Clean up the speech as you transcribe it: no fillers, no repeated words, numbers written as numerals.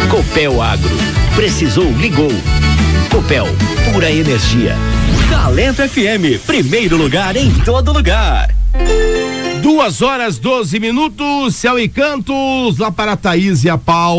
Copel Agro. Precisou, ligou. Copel, pura energia. Talento FM, primeiro lugar em todo lugar. 2h12, céu e cantos, lá para a Thaís e a Paula.